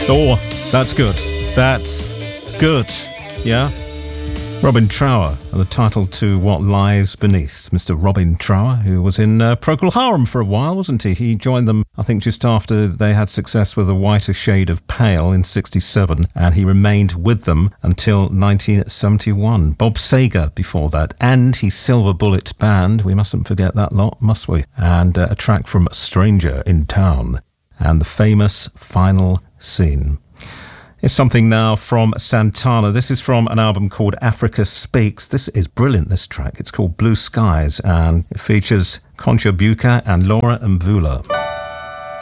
Oh, that's good. That's good. Yeah? Robin Trower, and the title to What Lies Beneath. Mr. Robin Trower, who was in Procol Harum for a while, wasn't he? He joined them, I think, just after they had success with A Whiter Shade of Pale in 1967, and he remained with them until 1971. Bob Seger before that, and his Silver Bullet Band. We mustn't forget that lot, must we? And a track from Stranger in Town, and the famous Final Scene. Here's something now from Santana. This is from an album called Africa Speaks. This is brilliant, this track. It's called Blue Skies, and it features Concha Buka and Laura Mvula.